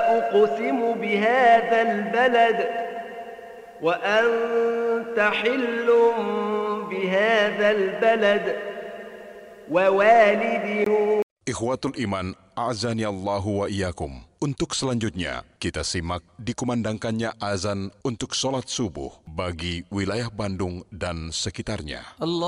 أقسم بهذا البلد وأنت حل بهذا البلد ووالد. Ikhwatul Iman, a'azani Allahu wa iyyakum. Untuk selanjutnya, kita simak dikumandangkannya azan untuk sholat subuh bagi wilayah Bandung dan sekitarnya.